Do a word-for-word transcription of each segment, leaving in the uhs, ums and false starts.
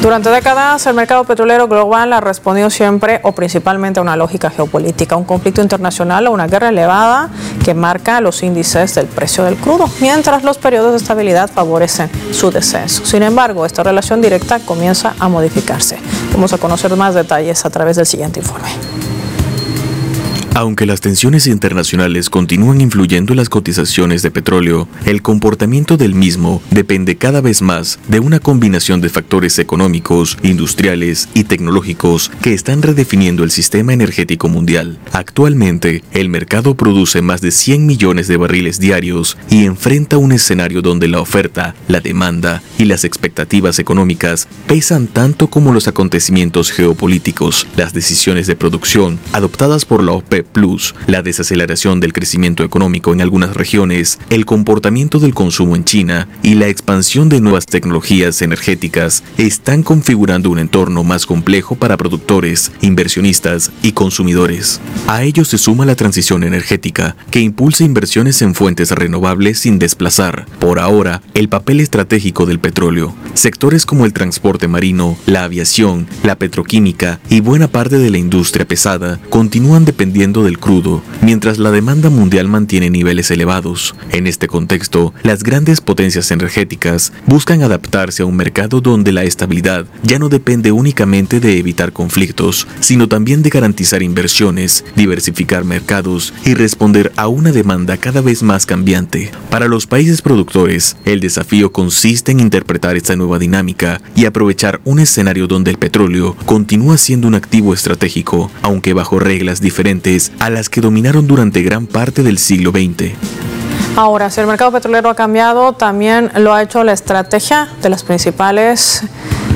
Durante décadas, el mercado petrolero global ha respondido siempre o principalmente a una lógica geopolítica, un conflicto internacional o una guerra elevada que marca los índices del precio del crudo, mientras los periodos de estabilidad favorecen su descenso. Sin embargo, esta relación directa comienza a modificarse. Vamos a conocer más detalles a través del siguiente informe. Aunque las tensiones internacionales continúan influyendo en las cotizaciones de petróleo, el comportamiento del mismo depende cada vez más de una combinación de factores económicos, industriales y tecnológicos que están redefiniendo el sistema energético mundial. Actualmente, el mercado produce más de cien millones de barriles diarios y enfrenta un escenario donde la oferta, la demanda y las expectativas económicas pesan tanto como los acontecimientos geopolíticos, las decisiones de producción adoptadas por la OPEP Plus, la desaceleración del crecimiento económico en algunas regiones, el comportamiento del consumo en China y la expansión de nuevas tecnologías energéticas están configurando un entorno más complejo para productores, inversionistas y consumidores. A ello se suma la transición energética, que impulsa inversiones en fuentes renovables sin desplazar, por ahora, el papel estratégico del petróleo. Sectores como el transporte marino, la aviación, la petroquímica y buena parte de la industria pesada continúan dependiendo del crudo, mientras la demanda mundial mantiene niveles elevados. En este contexto, las grandes potencias energéticas buscan adaptarse a un mercado donde la estabilidad ya no depende únicamente de evitar conflictos, sino también de garantizar inversiones, diversificar mercados y responder a una demanda cada vez más cambiante. Para los países productores, el desafío consiste en interpretar esta nueva dinámica y aprovechar un escenario donde el petróleo continúa siendo un activo estratégico, aunque bajo reglas diferentes a las que dominaron durante gran parte del siglo veinte. Ahora, si el mercado petrolero ha cambiado, también lo ha hecho la estrategia de las principales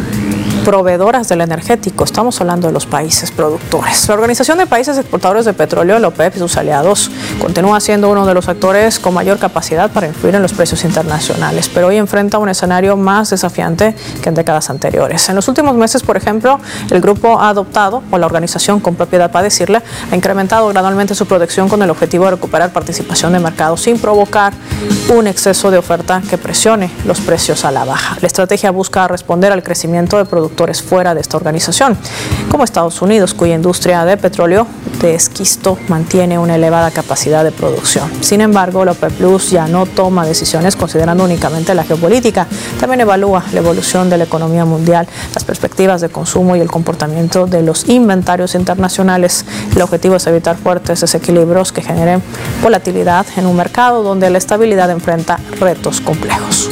proveedoras del energético. Estamos hablando de los países productores. La Organización de Países Exportadores de Petróleo, la OPEP y sus aliados, continúa siendo uno de los actores con mayor capacidad para influir en los precios internacionales, pero hoy enfrenta un escenario más desafiante que en décadas anteriores. En los últimos meses, por ejemplo, el grupo ha adoptado, o la organización con propiedad para decirle, ha incrementado gradualmente su producción con el objetivo de recuperar participación de mercado sin provocar un exceso de oferta que presione los precios a la baja. La estrategia busca responder al crecimiento de productos fuera de esta organización, como Estados Unidos, cuya industria de petróleo de esquisto mantiene una elevada capacidad de producción. Sin embargo, la OPEP Plus ya no toma decisiones considerando únicamente la geopolítica, también evalúa la evolución de la economía mundial, las perspectivas de consumo y el comportamiento de los inventarios internacionales. El objetivo es evitar fuertes desequilibrios que generen volatilidad en un mercado donde la estabilidad enfrenta retos complejos.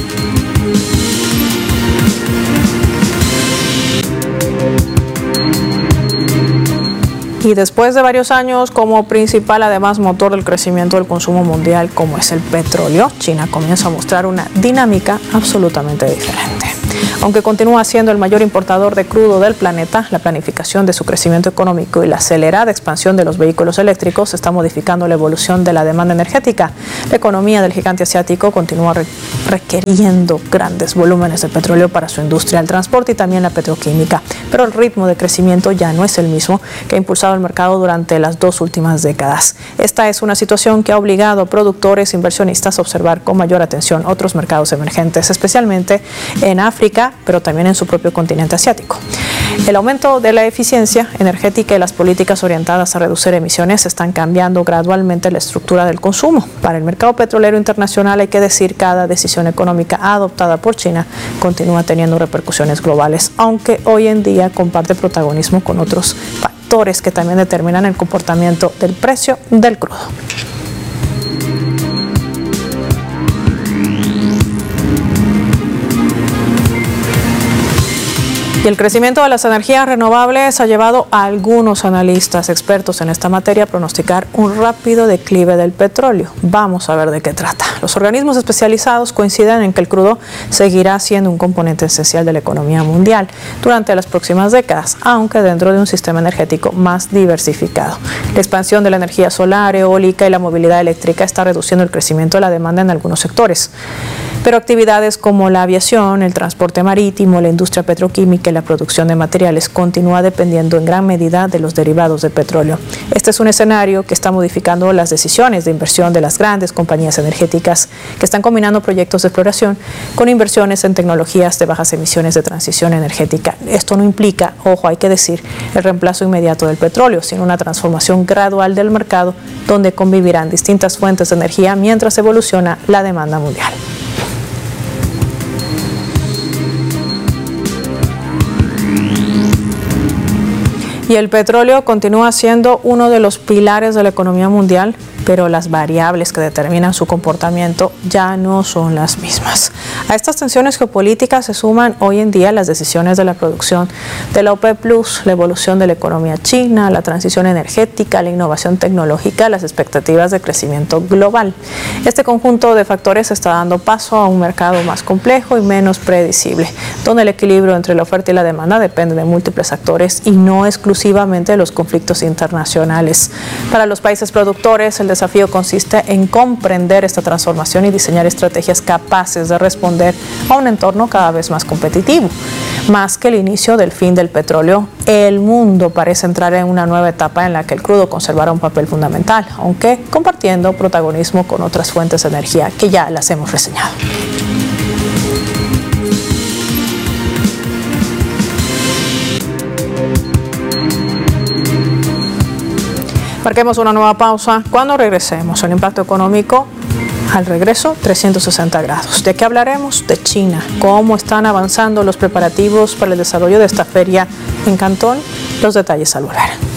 Y después de varios años como principal, además, motor del crecimiento del consumo mundial, como es el petróleo, China comienza a mostrar una dinámica absolutamente diferente. Aunque continúa siendo el mayor importador de crudo del planeta, la planificación de su crecimiento económico y la acelerada expansión de los vehículos eléctricos está modificando la evolución de la demanda energética. La economía del gigante asiático continúa re requiriendo grandes volúmenes de petróleo para su industria del transporte y también la petroquímica, pero el ritmo de crecimiento ya no es el mismo que ha impulsado el mercado durante las dos últimas décadas. Esta es una situación que ha obligado a productores e inversionistas a observar con mayor atención otros mercados emergentes, especialmente en África, pero también en su propio continente asiático. El aumento de la eficiencia energética y las políticas orientadas a reducir emisiones están cambiando gradualmente la estructura del consumo. Para el mercado petrolero internacional, hay que decir, cada decisión económica adoptada por China continúa teniendo repercusiones globales, aunque hoy en día comparte protagonismo con otros factores que también determinan el comportamiento del precio del crudo. Y el crecimiento de las energías renovables ha llevado a algunos analistas expertos en esta materia a pronosticar un rápido declive del petróleo. Vamos a ver de qué trata. Los organismos especializados coinciden en que el crudo seguirá siendo un componente esencial de la economía mundial durante las próximas décadas, aunque dentro de un sistema energético más diversificado. La expansión de la energía solar, eólica y la movilidad eléctrica está reduciendo el crecimiento de la demanda en algunos sectores. Pero actividades como la aviación, el transporte marítimo, la industria petroquímica y la producción de materiales continúa dependiendo en gran medida de los derivados del petróleo. Este es un escenario que está modificando las decisiones de inversión de las grandes compañías energéticas que están combinando proyectos de exploración con inversiones en tecnologías de bajas emisiones de transición energética. Esto no implica, ojo, hay que decir, el reemplazo inmediato del petróleo, sino una transformación gradual del mercado donde convivirán distintas fuentes de energía mientras evoluciona la demanda mundial. Y el petróleo continúa siendo uno de los pilares de la economía mundial, pero las variables que determinan su comportamiento ya no son las mismas. A estas tensiones geopolíticas se suman hoy en día las decisiones de la producción de la OPEP plus, la evolución de la economía china, la transición energética, la innovación tecnológica, las expectativas de crecimiento global. Este conjunto de factores está dando paso a un mercado más complejo y menos predecible, donde el equilibrio entre la oferta y la demanda depende de múltiples actores y no exclusivamente de los conflictos internacionales. Para los países productores, el desafío consiste en comprender esta transformación y diseñar estrategias capaces de responder a un entorno cada vez más competitivo. Más que el inicio del fin del petróleo, el mundo parece entrar en una nueva etapa en la que el crudo conservará un papel fundamental, aunque compartiendo protagonismo con otras fuentes de energía que ya las hemos reseñado. Marquemos una nueva pausa. Cuando regresemos, el impacto económico al regreso, trescientos sesenta grados. ¿De qué hablaremos? De China. ¿Cómo están avanzando los preparativos para el desarrollo de esta feria en Cantón? Los detalles al volver.